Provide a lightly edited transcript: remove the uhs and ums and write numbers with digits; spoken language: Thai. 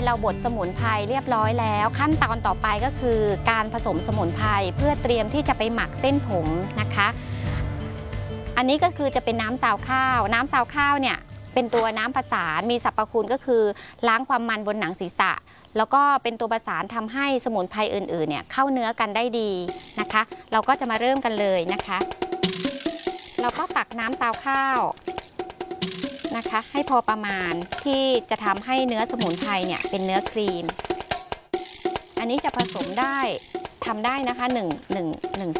เราบดสมุนไพรเรียบร้อยแล้วขั้นตอนต่อไปก็คือการผสมสมุนไพรเพื่อเตรียมที่จะไปหมักเส้นผมนะคะอันนี้ก็คือจะเป็นน้ำซาวข้าวน้ำซาวข้าวเนี่ยเป็นตัวน้ำผสานมีสรรพคุณก็คือล้างความมันบนหนังศีรษะแล้วก็เป็นตัวประสานทำให้สมุนไพรอื่นๆเนี่ยเข้าเนื้อกันได้ดีนะคะเราก็จะมาเริ่มกันเลยนะคะเราก็ตักน้ำซาวข้าวนะคะให้พอประมาณที่จะทำให้เนื้อสมุนไพรเนี่ยเป็นเนื้อครีมอันนี้จะผสมได้ทำได้นะคะ1